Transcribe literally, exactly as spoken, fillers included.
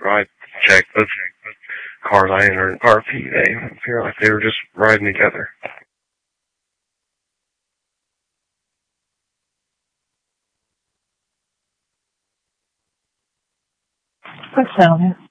I checked the cars I entered R P. They appear like they were just riding together. I found it.